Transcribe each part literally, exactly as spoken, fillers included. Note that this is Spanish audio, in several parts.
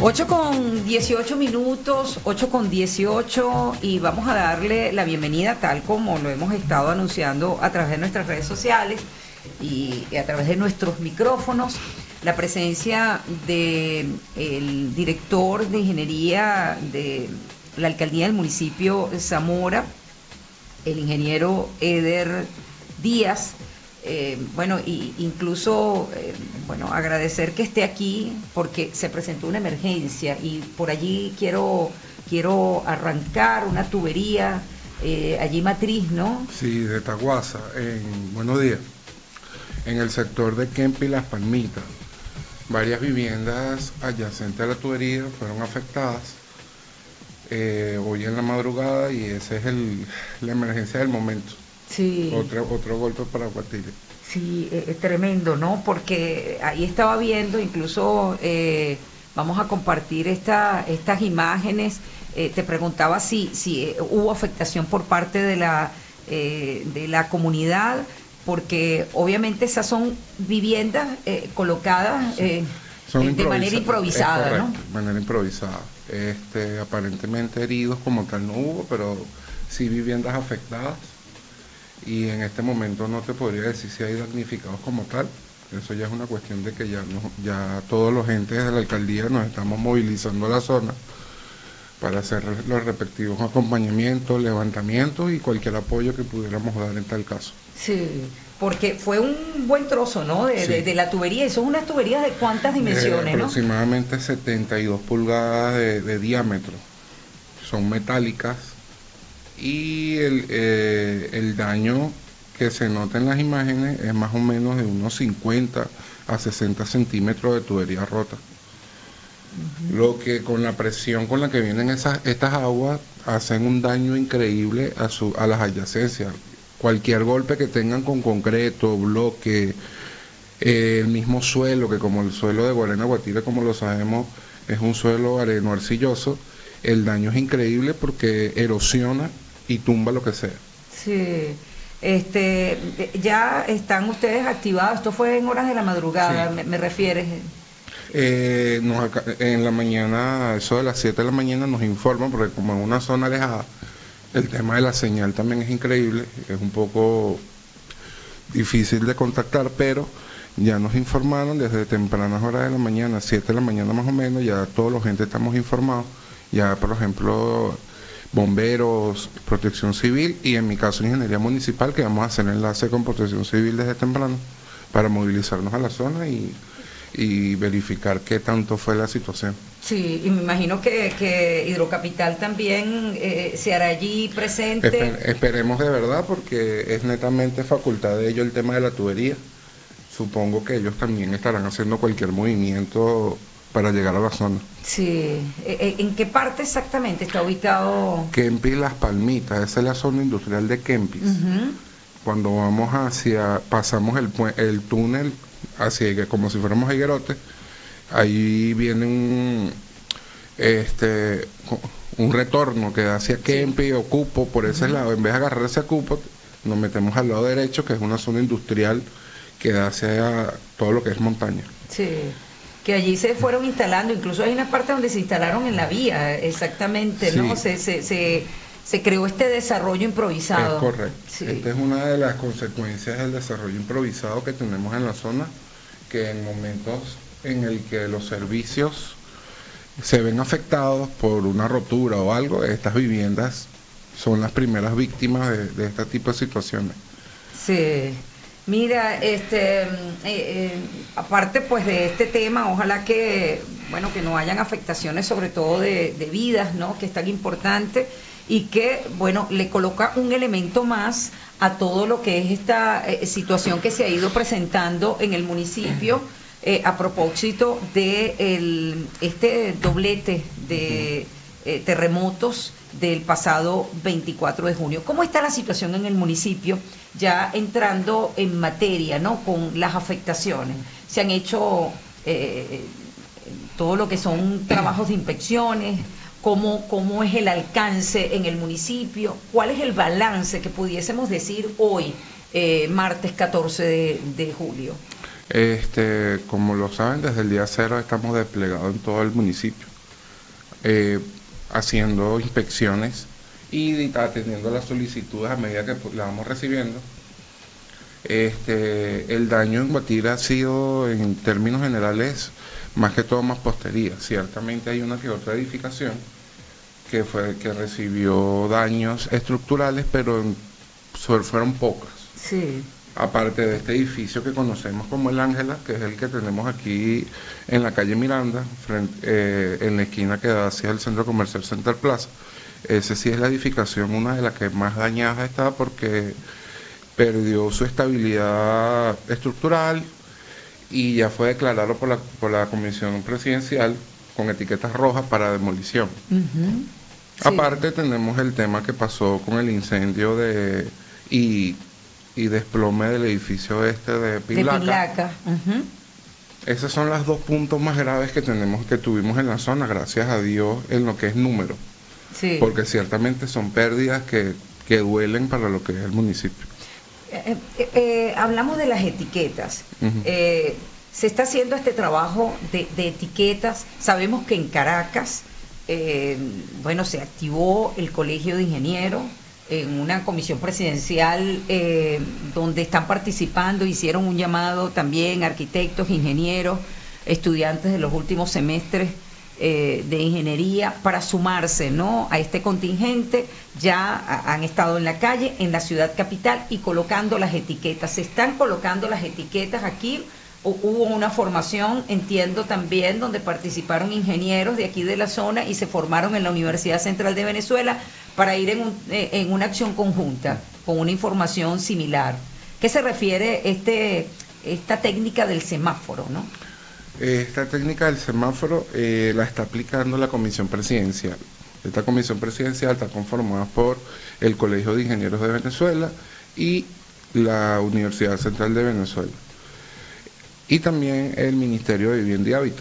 ocho con dieciocho minutos, ocho con dieciocho, y vamos a darle la bienvenida, tal como lo hemos estado anunciando a través de nuestras redes sociales y a través de nuestros micrófonos, la presencia del director de ingeniería de la alcaldía del municipio Zamora, el ingeniero Eder Díaz. Eh, bueno, y incluso, eh, bueno, agradecer que esté aquí porque se presentó una emergencia y por allí quiero quiero arrancar una tubería, eh, allí matriz, ¿no? Sí, de Taguasa, en buenos días, en el sector de Kempi Las Palmitas, varias viviendas adyacentes a la tubería fueron afectadas eh, hoy en la madrugada, y esa es el, la emergencia del momento. Sí. Otro, otro golpe para Guatire. Sí, es eh, tremendo, ¿no? Porque ahí estaba viendo, incluso eh, vamos a compartir esta, estas imágenes. Eh, te preguntaba si, si eh, hubo afectación por parte de la, eh, de la comunidad, porque obviamente esas son viviendas eh, colocadas eh, son eh, de manera improvisada, correcto, ¿no? De manera improvisada. Este, aparentemente heridos como tal no hubo, pero sí viviendas afectadas. Y en este momento no te podría decir si hay damnificados como tal. Eso ya es una cuestión de que ya no, ya todos los entes de la alcaldía nos estamos movilizando a la zona para hacer los respectivos acompañamientos, levantamientos y cualquier apoyo que pudiéramos dar en tal caso. Sí, porque fue un buen trozo, ¿no? De, sí. de, de la tubería. ¿Y son unas tuberías de cuántas dimensiones, eh, aproximadamente, ¿no? setenta y dos pulgadas de, de diámetro. Son metálicas. Y el, eh, el daño que se nota en las imágenes es más o menos de unos cincuenta a sesenta centímetros de tubería rota. Uh-huh. Lo que con la presión con la que vienen esas, estas aguas hacen un daño increíble a, su, a las adyacencias. Cualquier golpe que tengan con concreto, bloque, eh, el mismo suelo, que como el suelo de Guarena Guatire, como lo sabemos, es un suelo areno arcilloso, el daño es increíble porque erosiona y tumba lo que sea. Sí, este, ya están ustedes activados. Esto fue en horas de la madrugada, sí. me, me refieres. Eh, nos, en la mañana, eso de las siete de la mañana nos informan, porque como en una zona alejada, el tema de la señal también es increíble, es un poco difícil de contactar, pero ya nos informaron desde tempranas horas de la mañana, siete de la mañana más o menos, ya toda la gente estamos informados. Ya, por ejemplo, bomberos, protección civil y en mi caso ingeniería municipal, que vamos a hacer enlace con protección civil desde temprano para movilizarnos a la zona y, y verificar qué tanto fue la situación. Sí, y me imagino que, que Hidrocapital también eh, se hará allí presente. Esper, esperemos de verdad, porque es netamente facultad de ellos el tema de la tubería. Supongo que ellos también estarán haciendo cualquier movimiento para llegar a la zona. Sí, ¿en qué parte exactamente está ubicado? Kempi Las Palmitas, esa es la zona industrial de Kempis. Uh-huh. Cuando vamos hacia, pasamos el, el túnel hacia, como si fuéramos a Higuerote, ahí viene un, este, un retorno que da hacia Kempi, sí. o Cupo, por ese uh-huh. lado. En vez de agarrar hacia Cupo, nos metemos al lado derecho, que es una zona industrial que da hacia todo lo que es montaña. Sí, que allí se fueron instalando, incluso hay una parte donde se instalaron en la vía, exactamente, sí. ¿no? Se, se, se, se creó este desarrollo improvisado. Es correcto. Sí. Esta es una de las consecuencias del desarrollo improvisado que tenemos en la zona, que en momentos en el que los servicios se ven afectados por una rotura o algo, estas viviendas son las primeras víctimas de, de este tipo de situaciones. Sí. Mira, este, eh, eh, aparte pues de este tema, ojalá que, bueno, que no hayan afectaciones, sobre todo de, de vidas, ¿no? Que es tan importante y que, bueno, le coloca un elemento más a todo lo que es esta eh, situación que se ha ido presentando en el municipio eh, a propósito de el, este doblete de eh, terremotos del pasado veinticuatro de junio. ¿Cómo está la situación en el municipio, ya entrando en materia, ¿no? Con las afectaciones? Se han hecho eh, todo lo que son trabajos de inspecciones, ¿cómo, cómo es el alcance en el municipio? ¿Cuál es el balance que pudiésemos decir hoy, eh, martes catorce de, de julio? Este, como lo saben, desde el día cero estamos desplegados en todo el municipio. eh, haciendo inspecciones y atendiendo las solicitudes a medida que las vamos recibiendo. Este, el daño en Guatire ha sido, en términos generales, más que todo mampostería. Ciertamente hay una que otra edificación que fue que recibió daños estructurales, pero fueron pocas. Sí. Aparte de este edificio que conocemos como el Ángela, que es el que tenemos aquí en la calle Miranda, frente, eh, en la esquina que da hacia el centro comercial Center Plaza. Ese sí es la edificación, una de las que más dañada está porque perdió su estabilidad estructural y ya fue declarado por la, por la Comisión Presidencial con etiquetas rojas para demolición. Uh-huh. Sí. Aparte tenemos el tema que pasó con el incendio de y, y desplome del edificio este de Pilaca. De Pilaca. Uh-huh. Esos son los dos puntos más graves que tenemos, que tuvimos en la zona, gracias a Dios, en lo que es número. Sí. Porque ciertamente son pérdidas que, que duelen para lo que es el municipio. Eh, eh, eh, hablamos de las etiquetas. Uh-huh. eh, se está haciendo este trabajo de, de etiquetas. Sabemos que en Caracas, eh, bueno, se activó el Colegio de Ingenieros en una comisión presidencial eh, donde están participando, hicieron un llamado también arquitectos, ingenieros, estudiantes de los últimos semestres Eh, de ingeniería para sumarse, ¿no?, a este contingente. Ya a, han estado en la calle, en la ciudad capital, y colocando las etiquetas. Se están colocando las etiquetas aquí. O, hubo una formación, entiendo también, donde participaron ingenieros de aquí de la zona y se formaron en la Universidad Central de Venezuela para ir en, un, eh, en una acción conjunta con una información similar. ¿Qué se refiere este esta técnica del semáforo, no? Esta técnica del semáforo eh, la está aplicando la Comisión Presidencial. Esta Comisión Presidencial está conformada por el Colegio de Ingenieros de Venezuela y la Universidad Central de Venezuela. Y también el Ministerio de Vivienda y Hábitat.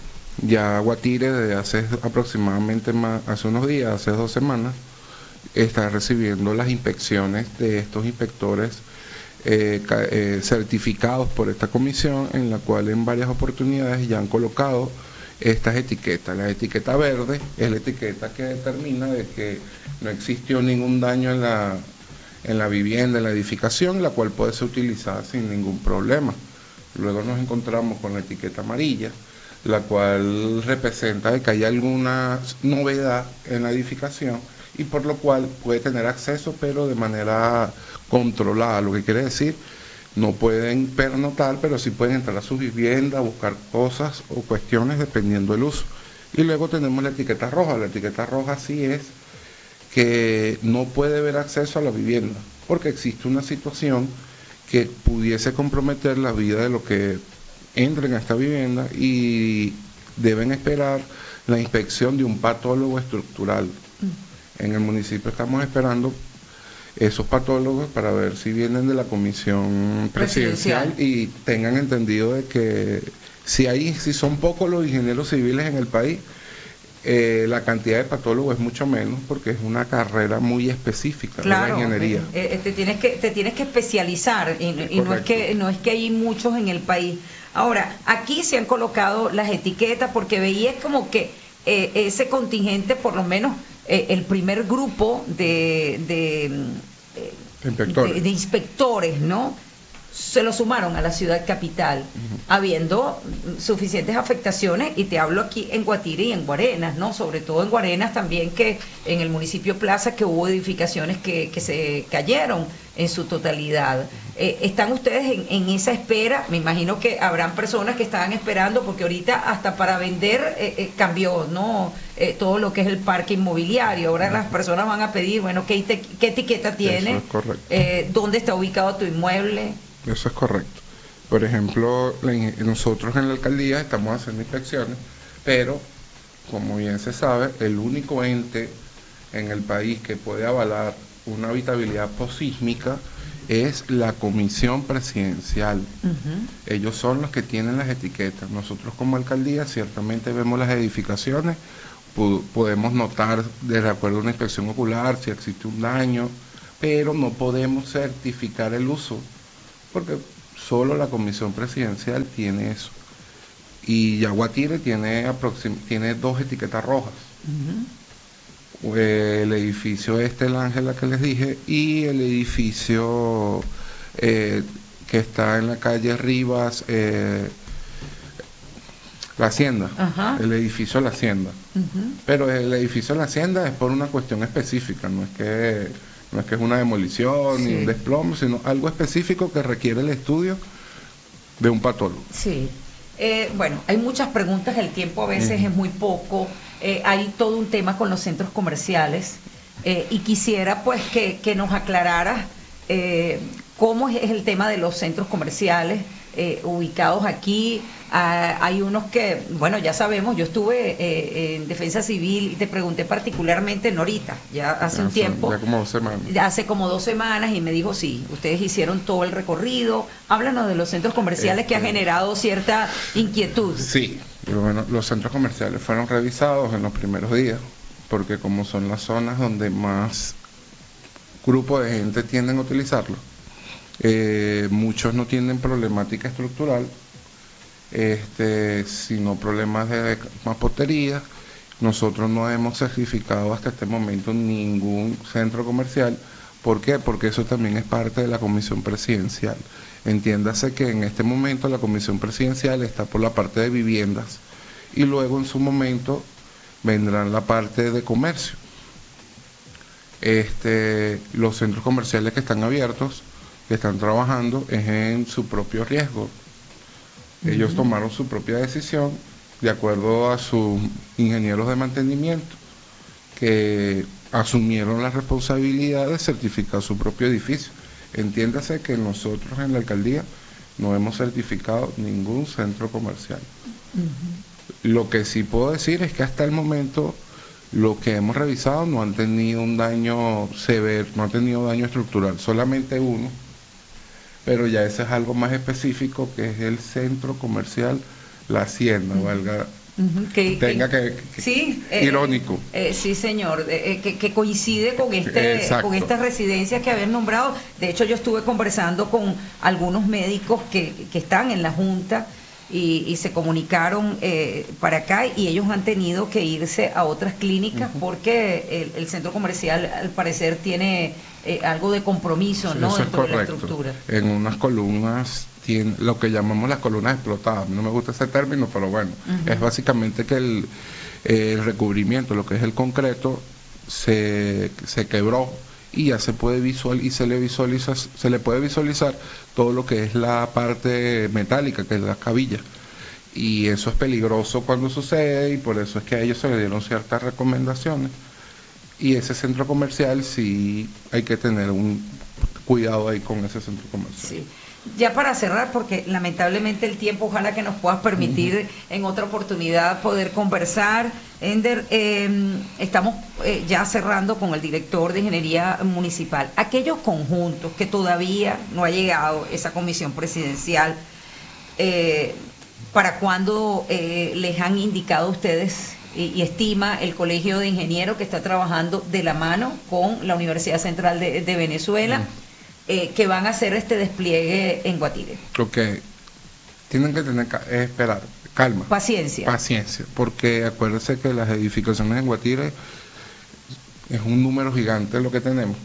Ya Guatire, desde hace aproximadamente más, hace unos días, hace dos semanas, está recibiendo las inspecciones de estos inspectores Eh, eh, certificados por esta comisión, en la cual en varias oportunidades ya han colocado estas etiquetas. La etiqueta verde es la etiqueta que determina de que no existió ningún daño en la, en la vivienda, en la edificación, la cual puede ser utilizada sin ningún problema. Luego nos encontramos con la etiqueta amarilla, la cual representa de que hay alguna novedad en la edificación y por lo cual puede tener acceso, pero de manera controlada, lo que quiere decir, no pueden pernotar, pero sí pueden entrar a su vivienda, buscar cosas o cuestiones dependiendo del uso. Y luego tenemos la etiqueta roja. La etiqueta roja sí es que no puede haber acceso a la vivienda, porque existe una situación que pudiese comprometer la vida de los que entren a esta vivienda y deben esperar la inspección de un patólogo estructural. En el municipio estamos esperando esos patólogos para ver si vienen de la comisión presidencial, presidencial. Y tengan entendido de que si hay, si son pocos los ingenieros civiles en el país, eh, la cantidad de patólogos es mucho menos, porque es una carrera muy específica, claro, de la ingeniería. Eh, eh, te tienes que te tienes que especializar y, y no es que no es que hay muchos en el país. Ahora, aquí se han colocado las etiquetas porque veía como que eh, ese contingente, por lo menos eh, el primer grupo de de, eh, inspectores. de de inspectores, ¿no?, se lo sumaron a la ciudad capital, uh-huh. habiendo suficientes afectaciones, y te hablo aquí en Guatire y en Guarenas, ¿no? Sobre todo en Guarenas también, que en el municipio Plaza, que hubo edificaciones que, que se cayeron en su totalidad. Eh, ¿Están ustedes en, en esa espera? Me imagino que habrán personas que estaban esperando, porque ahorita hasta para vender eh, eh, cambió, ¿no? Eh, todo lo que es el parque inmobiliario. Ahora uh-huh. las personas van a pedir, bueno, ¿qué, qué etiqueta tiene? Eso es correcto. Eh, ¿Dónde está ubicado tu inmueble? Eso es correcto. Por ejemplo, nosotros en la alcaldía estamos haciendo inspecciones, pero, como bien se sabe, el único ente en el país que puede avalar una habitabilidad posísmica es la Comisión Presidencial. Uh-huh. Ellos son los que tienen las etiquetas. Nosotros como alcaldía ciertamente vemos las edificaciones, podemos notar, de acuerdo a una inspección ocular, si existe un daño, pero no podemos certificar el uso, porque solo la Comisión Presidencial tiene eso. Y ya Guatire tiene, aproxim tiene dos etiquetas rojas. Uh-huh. El edificio este, el Ángela que les dije, y el edificio eh, que está en la calle Rivas, eh, la Hacienda, uh-huh. el edificio de la Hacienda. Uh-huh. Pero el edificio de la Hacienda es por una cuestión específica, no es que, no es que es una demolición sí. ni un desplome, sino algo específico que requiere el estudio de un patólogo. Sí. Eh, bueno, hay muchas preguntas, el tiempo a veces uh-huh. es muy poco, eh, hay todo un tema con los centros comerciales eh, y quisiera pues que, que nos aclararas eh, cómo es el tema de los centros comerciales eh, ubicados aquí. Ah, hay unos que, bueno, ya sabemos, yo estuve eh, en Defensa Civil y te pregunté particularmente en Norita, ya hace ya un tiempo. Ya como dos semanas. Hace como dos semanas y me dijo, sí, ustedes hicieron todo el recorrido. Háblanos de los centros comerciales este, que ha generado cierta inquietud. Sí, bueno, los centros comerciales fueron revisados en los primeros días, porque como son las zonas donde más grupo de gente tienden a utilizarlo, eh, muchos no tienen problemática estructural, este, sino problemas de mampostería. Nosotros no hemos certificado hasta este momento ningún centro comercial. ¿Por qué? Porque eso también es parte de la comisión presidencial. Entiéndase que en este momento la comisión presidencial está por la parte de viviendas y luego en su momento vendrá la parte de comercio. Este, los centros comerciales que están abiertos, que están trabajando, es en su propio riesgo. Ellos uh-huh. tomaron su propia decisión de acuerdo a sus ingenieros de mantenimiento, que asumieron la responsabilidad de certificar su propio edificio. Entiéndase que nosotros en la alcaldía no hemos certificado ningún centro comercial. Uh-huh. Lo que sí puedo decir es que hasta el momento lo que hemos revisado no han tenido un daño severo, no han tenido daño estructural, solamente uno. Pero ya ese es algo más específico, que es el centro comercial La Hacienda, uh-huh. valga, uh-huh. que, tenga que, que sí, irónico. Eh, eh, sí, señor, eh, que, que coincide con este, con estas residencias que habían nombrado. De hecho, yo estuve conversando con algunos médicos que, que están en la Junta y, y se comunicaron eh, para acá, y ellos han tenido que irse a otras clínicas uh-huh. porque el, el centro comercial al parecer tiene eh, algo de compromiso, sí, ¿no? Dentro de la estructura. En unas columnas tiene lo que llamamos las columnas explotadas. No me gusta ese término, pero bueno, uh-huh. es básicamente que el, el recubrimiento, lo que es el concreto, se, se quebró y ya se puede visual y se le visualiza, se le puede visualizar todo lo que es la parte metálica, que es la cabilla, y eso es peligroso cuando sucede, y por eso es que a ellos se le dieron ciertas recomendaciones. Y ese centro comercial sí hay que tener un cuidado ahí con ese centro comercial. Sí. Ya para cerrar, porque lamentablemente el tiempo, ojalá que nos puedas permitir uh-huh. en otra oportunidad poder conversar. Ender, eh, estamos eh, ya cerrando con el director de Ingeniería Municipal. Aquellos conjuntos que todavía no ha llegado esa comisión presidencial, eh, ¿para cuándo eh, les han indicado ustedes y, y estima el Colegio de Ingenieros que está trabajando de la mano con la Universidad Central de, de Venezuela? Uh-huh. Eh, que van a hacer este despliegue en Guatire? Ok, tienen que tener eh, esperar, calma, paciencia, paciencia, porque acuérdense que las edificaciones en Guatire es un número gigante lo que tenemos,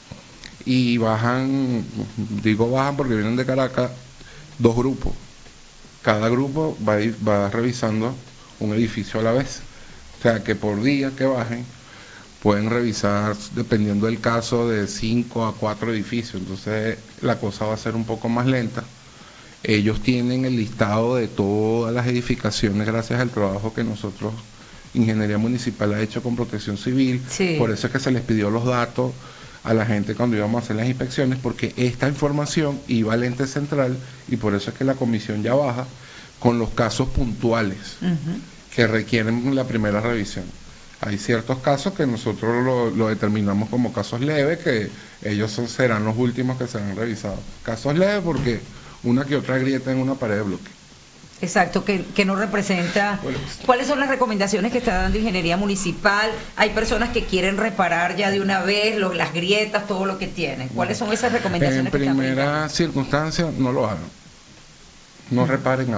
y bajan, digo bajan porque vienen de Caracas, dos grupos, cada grupo va, a ir, va revisando un edificio a la vez, o sea que por día que bajen pueden revisar, dependiendo del caso, de cinco a cuatro edificios. Entonces la cosa va a ser un poco más lenta. Ellos tienen el listado de todas las edificaciones gracias al trabajo que nosotros, Ingeniería Municipal, ha hecho con Protección Civil. Sí. Por eso es que se les pidió los datos a la gente cuando íbamos a hacer las inspecciones, porque esta información iba al ente central, y por eso es que la comisión ya baja con los casos puntuales uh-huh. que requieren la primera revisión. Hay ciertos casos que nosotros lo, lo determinamos como casos leves, que ellos son, serán los últimos que serán revisados. Casos leves porque una que otra grieta en una pared de bloque. Exacto, que, que no representa. Bueno, ¿cuáles son las recomendaciones que está dando Ingeniería Municipal? Hay personas que quieren reparar ya de una vez los, las grietas, todo lo que tienen. ¿Cuáles son esas recomendaciones? En primera circunstancia, no lo hagan. No reparen